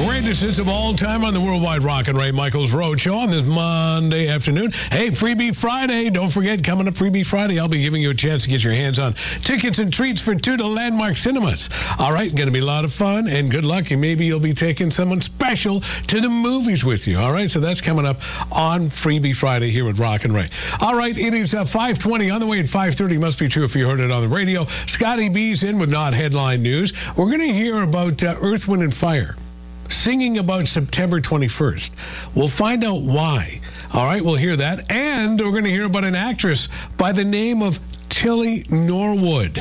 Greatest hits of all time on the Worldwide Rock and Ray Michaels Road Show on this Monday afternoon. Hey, Freebie Friday. Don't forget, coming up Freebie Friday, I'll be giving you a chance to get your hands on tickets and treats for 2 to Landmark Cinemas. All right, going to be a lot of fun, and good luck. And maybe you'll be taking someone special to the movies with you. All right, so that's coming up on Freebie Friday here at Rock and Ray. All right, it is 5:20 on the way at 5:30. Must be true if you heard it on the radio. Scotty B's in with not headline news. We're going to hear about Earth, Wind, and Fire singing about September 21st. We'll find out why. All right, we'll hear that. And we're going to hear about an actress by the name of Tilly Norwood.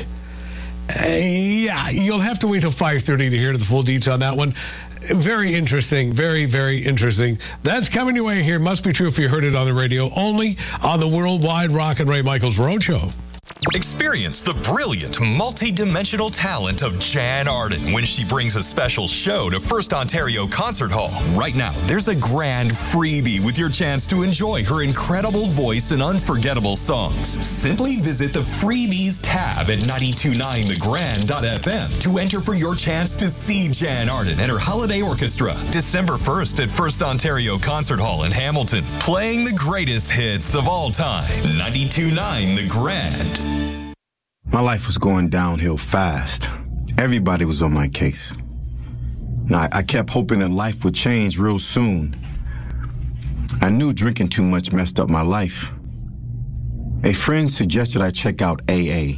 Yeah, you'll have to wait till 5:30 to hear the full details on that one. Very interesting. Very, very interesting. That's coming your way here. Must be true if you heard it on the radio. Only on the Worldwide Rock and Ray Michaels Road Show. Experience the brilliant, multi-dimensional talent of Jan Arden when she brings a special show to First Ontario Concert Hall. Right now, there's a grand freebie with your chance to enjoy her incredible voice and unforgettable songs. Simply visit the Freebies tab at 929thegrand.fm to enter for your chance to see Jan Arden and her holiday orchestra. December 1st at First Ontario Concert Hall in Hamilton, playing the greatest hits of all time. 929 The Grand. My life was going downhill fast. Everybody was on my case. Now, I kept hoping that life would change real soon. I knew drinking too much messed up my life. A friend suggested I check out AA.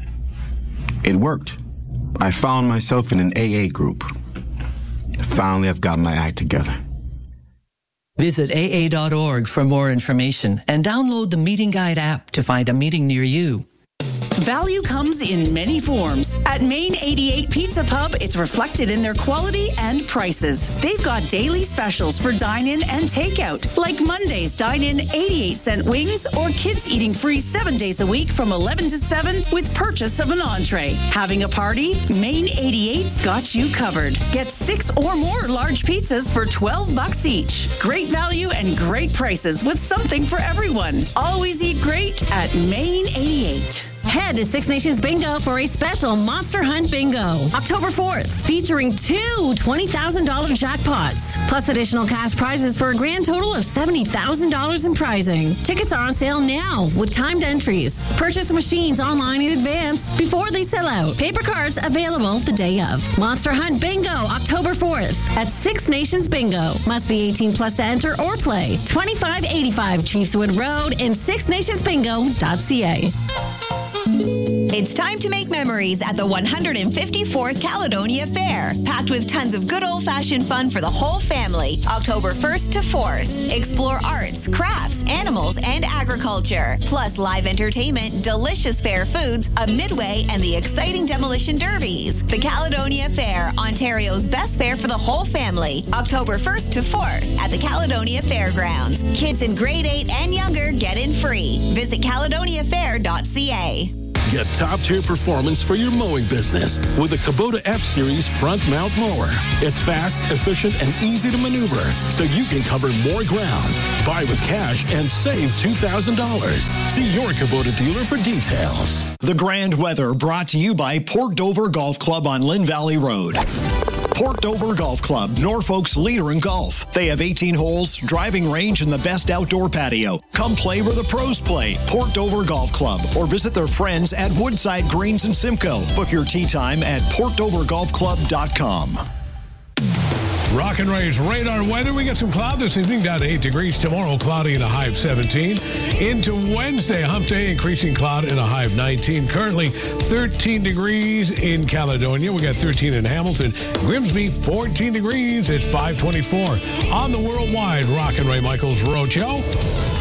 It worked. I found myself in an AA group. Finally, I've got my act together. Visit AA.org for more information and download the Meeting Guide app to find a meeting near you. Value comes in many forms. At Main 88 Pizza Pub, it's reflected in their quality and prices. They've got daily specials for dine-in and takeout, like Monday's dine-in 88-cent wings or kids eating free 7 days a week from 11 to 7 with purchase of an entree. Having a party? Main 88's got you covered. Get 6 or more large pizzas for $12 each. Great value and great prices with something for everyone. Always eat great at Main 88. Head to Six Nations Bingo for a special Monster Hunt Bingo. October 4th, featuring 2 $20,000 jackpots, plus additional cash prizes for a grand total of $70,000 in prizing. Tickets are on sale now with timed entries. Purchase machines online in advance before they sell out. Paper cards available the day of. Monster Hunt Bingo, October 4th at Six Nations Bingo. Must be 18 plus to enter or play. 2585 Chiefswood Road and sixnationsbingo.ca. It's time to make memories at the 154th Caledonia Fair, packed with tons of good old-fashioned fun for the whole family. October 1st to 4th. Explore arts, crafts, animals, and agriculture. Plus live entertainment, delicious fair foods, a midway, and the exciting demolition derbies. The Caledonia Fair, Ontario's best fair for the whole family. October 1st to 4th at the Caledonia Fairgrounds. Kids in grade 8 and younger get in free. Visit caledoniafair.ca. Get top-tier performance for your mowing business with a Kubota F-Series front mount mower. It's fast, efficient, and easy to maneuver, so you can cover more ground. Buy with cash and save $2,000. See your Kubota dealer for details. The Grand Weather brought to you by Port Dover Golf Club on Lynn Valley Road. Port Dover Golf Club, Norfolk's leader in golf. They have 18 holes, driving range, and the best outdoor patio. Come play where the pros play. Port Dover Golf Club, or visit their friends at Woodside Greens and Simcoe. Book your tee time at portdovergolfclub.com. Rock and Ray's radar weather. We got some cloud this evening, down to 8 degrees. Tomorrow, cloudy and a high of 17. Into Wednesday, hump day, increasing cloud and a high of 19. Currently, 13 degrees in Caledonia. We got 13 in Hamilton. Grimsby, 14 degrees at 5:24. On the Worldwide Rock and Ray Michaels Road Show.